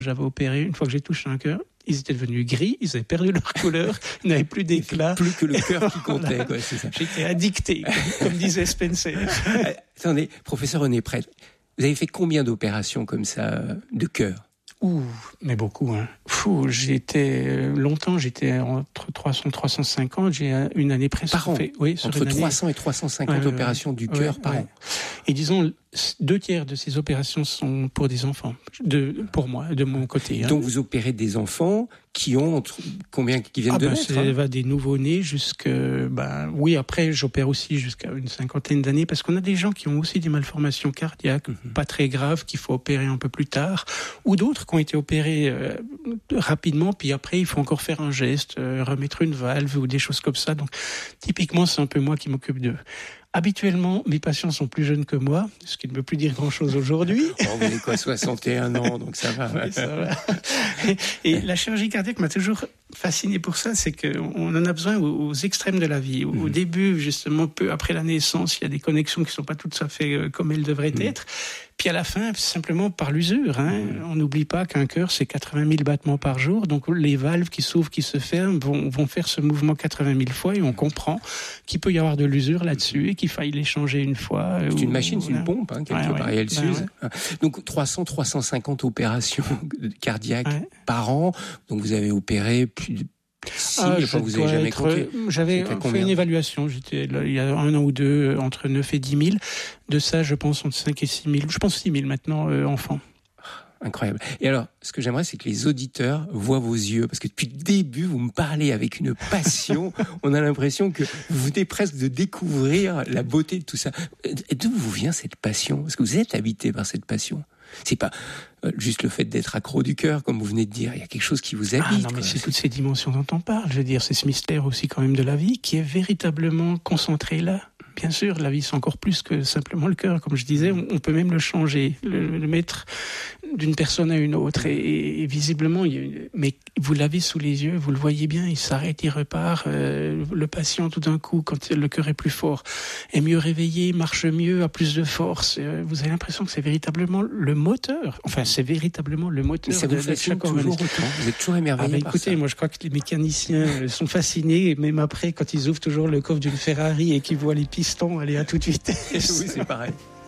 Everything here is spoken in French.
J'avais opéré, une fois que j'ai touché un cœur, ils étaient devenus gris, ils avaient perdu leur couleur, ils n'avaient plus d'éclat. Plus que le cœur qui comptait, voilà. Quoi, c'est ça. J'étais addicté, comme disait Spencer. Attendez, professeur René Prêtre, vous avez fait combien d'opérations comme ça de cœur ? Mais beaucoup, hein. Longtemps, j'étais entre 300 et 350, j'ai une année presque. Par an? Fait, oui, entre 300 et 350 opérations du cœur par an. Et disons, 2/3 de ces opérations sont pour des enfants, pour moi, de mon côté. Hein. Donc vous opérez des enfants qui ont combien, qui viennent de naître? Ça va des nouveau-nés oui, après j'opère aussi jusqu'à une 50aine d'années, parce qu'on a des gens qui ont aussi des malformations cardiaques, pas très graves, qu'il faut opérer un peu plus tard, ou d'autres qui ont été opérés rapidement, puis après il faut encore faire un geste, remettre une valve ou des choses comme ça. Donc typiquement c'est un peu moi qui m'occupe d'eux. Habituellement, mes patients sont plus jeunes que moi, ce qui ne veut plus dire grand-chose aujourd'hui. Vous avez quoi, 61 ans, donc ça va. Oui, ça va. Et la chirurgie cardiaque m'a toujours fasciné pour ça, c'est qu'on en a besoin aux extrêmes de la vie. Au début, justement, peu après la naissance, il y a des connexions qui ne sont pas tout à fait comme elles devraient être. Puis à la fin, simplement par l'usure. Hein. On n'oublie pas qu'un cœur, c'est 80 000 battements par jour. Donc les valves qui s'ouvrent, qui se ferment, vont faire ce mouvement 80 000 fois. Et on comprend qu'il peut y avoir de l'usure là-dessus et qu'il faille les changer une fois. C'est une machine, c'est une pompe, quelque part, et elle s'use. Donc 350 opérations cardiaques par an. Donc vous avez opéré plus de... vous avez jamais compté. J'avais fait une évaluation. J'étais là, il y a 1 an ou 2, entre 9 et 10 000. De ça, je pense entre 5 et 6 000. Je pense 6 000 maintenant, enfants. Incroyable. Et alors, ce que j'aimerais, c'est que les auditeurs voient vos yeux, parce que depuis le début, vous me parlez avec une passion. On a l'impression que vous venez presque de découvrir la beauté de tout ça. Et d'où vous vient cette passion? Est-ce que vous êtes habité par cette passion? C'est pas juste le fait d'être accro du cœur, comme vous venez de dire. Il y a quelque chose qui vous habite. Non, mais c'est toutes ces dimensions dont on parle. Je veux dire, c'est ce mystère aussi quand même de la vie qui est véritablement concentré là. Bien sûr, la vie, c'est encore plus que simplement le cœur. Comme je disais, on peut même le changer, le mettre d'une personne à une autre. Et visiblement, mais vous l'avez sous les yeux, vous le voyez bien, il s'arrête, il repart. Le patient, tout d'un coup, quand le cœur est plus fort, est mieux réveillé, marche mieux, a plus de force. Vous avez l'impression que c'est véritablement le moteur. Enfin, c'est véritablement le moteur de chaque organisme. Vous êtes toujours émerveillé par ça. Moi, je crois que les mécaniciens sont fascinés, même après, quand ils ouvrent toujours le coffre d'une Ferrari et qu'ils voient les pistons aller à toute vitesse. Oui, c'est pareil.